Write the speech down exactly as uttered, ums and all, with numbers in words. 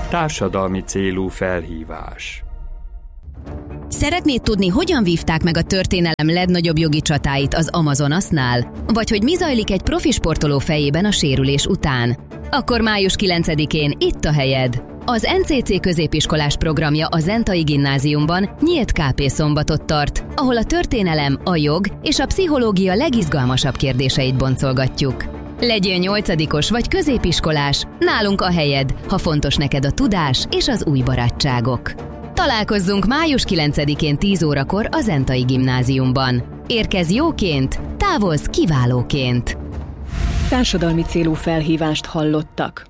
Társadalmi célú felhívás. Szeretnéd tudni, hogyan vívták meg a történelem legnagyobb jogi csatáit az Amazonasnál? Vagy hogy mi zajlik egy profi sportoló fejében a sérülés után? Akkor május kilencedikén itt a helyed. Az en cé cé középiskolás programja a Zentai Gimnáziumban nyílt ká pé szombatot tart, ahol a történelem, a jog és a pszichológia legizgalmasabb kérdéseit boncolgatjuk. Legyél nyolcadikos vagy középiskolás, nálunk a helyed, ha fontos neked a tudás és az új barátságok. Találkozzunk május kilencedikén tíz órakor a Zentai Gimnáziumban. Érkezz jóként, távozz kiválóként! Társadalmi célú felhívást hallottak.